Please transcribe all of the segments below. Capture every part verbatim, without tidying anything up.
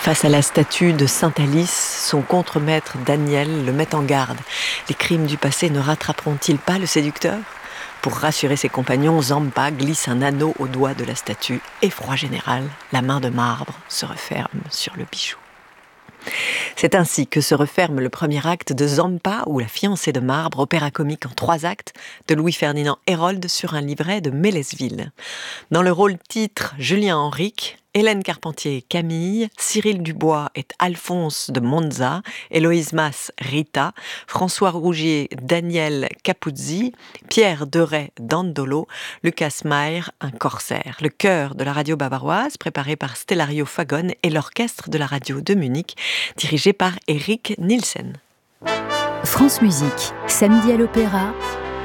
Face à la statue de Sainte Alice, son contremaître Daniel le met en garde. Les crimes du passé ne rattraperont-ils pas le séducteur ? Pour rassurer ses compagnons, Zampa glisse un anneau au doigt de la statue. Effroi général, la main de marbre se referme sur le bijou. C'est ainsi que se referme le premier acte de Zampa ou La fiancée de marbre, opéra comique en trois actes de Louis-Ferdinand Hérold sur un livret de Mélesville. Dans le rôle titre, Julien Henrique, Hélène Carpentier Camille, Cyril Dubois est Alphonse de Monza, Héloïse Masse Rita, François Rougier Daniel Capuzzi, Pierre Deray Dandolo, Lucas Mayer un corsaire. Le chœur de la radio bavaroise préparé par Stellario Fagon et l'orchestre de la radio de Munich dirigé par Eric Nielsen. France Musique, samedi à l'Opéra,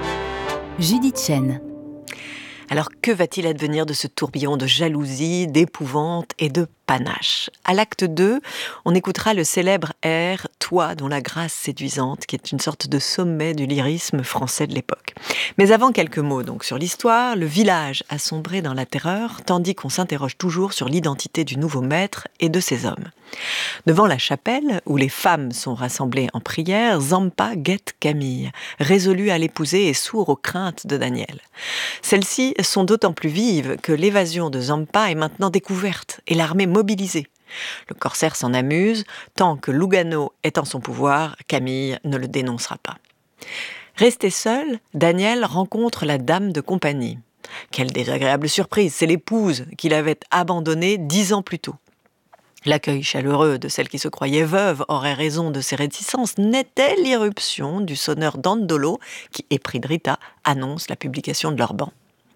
Judith Chen. Alors que va-t-il advenir de ce tourbillon de jalousie, d'épouvante et de panache ? À l'acte deux, on écoutera le célèbre air « Toi dont la grâce séduisante » qui est une sorte de sommet du lyrisme français de l'époque. Mais avant, quelques mots donc sur l'histoire. Le village a sombré dans la terreur, tandis qu'on s'interroge toujours sur l'identité du nouveau maître et de ses hommes. Devant la chapelle, où les femmes sont rassemblées en prière, Zampa guette Camille, résolu à l'épouser et sourd aux craintes de Daniel. Celles-ci sont d'autant plus vives que l'évasion de Zampa est maintenant découverte et l'armée mobilisée. Le corsaire s'en amuse, tant que Lugano est en son pouvoir, Camille ne le dénoncera pas. Resté seul, Daniel rencontre la dame de compagnie. Quelle désagréable surprise, c'est l'épouse qu'il avait abandonnée dix ans plus tôt. L'accueil chaleureux de celle qui se croyait veuve aurait raison de ses réticences. N'était l'irruption du sonneur Dandolo, qui, épris de Rita, annonce la publication de leur ban.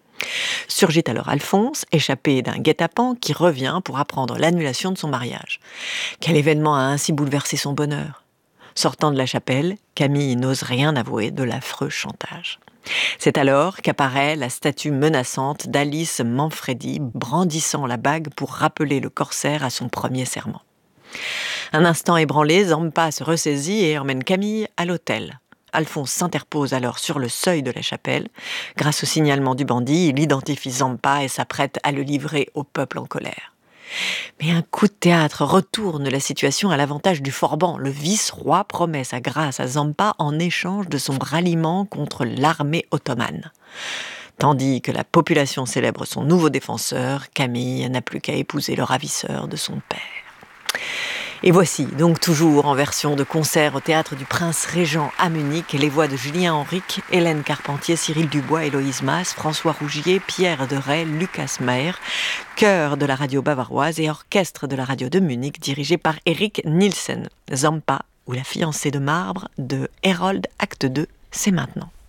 Surgit alors Alphonse, échappé d'un guet-apens, qui revient pour apprendre l'annulation de son mariage. Quel événement a ainsi bouleversé son bonheur ? Sortant de la chapelle, Camille n'ose rien avouer de l'affreux chantage. C'est alors qu'apparaît la statue menaçante d'Alice Manfredi, brandissant la bague pour rappeler le corsaire à son premier serment. Un instant ébranlé, Zampa se ressaisit et emmène Camille à l'hôtel. Alphonse s'interpose alors sur le seuil de la chapelle. Grâce au signalement du bandit, il identifie Zampa et s'apprête à le livrer au peuple en colère. Mais un coup de théâtre retourne la situation à l'avantage du Forban. Le vice-roi promet sa grâce à Zampa en échange de son ralliement contre l'armée ottomane. Tandis que la population célèbre son nouveau défenseur, Camille n'a plus qu'à épouser le ravisseur de son père. Et voici donc toujours en version de concert au Théâtre du Prince Régent à Munich les voix de Julien Henrique, Hélène Carpentier, Cyril Dubois, Héloïse Masse, François Rougier, Pierre Deray, Lucas Mayer, chœur de la radio bavaroise et orchestre de la radio de Munich dirigé par Eric Nielsen. Zampa ou La fiancée de marbre de Hérold, acte deux, c'est maintenant.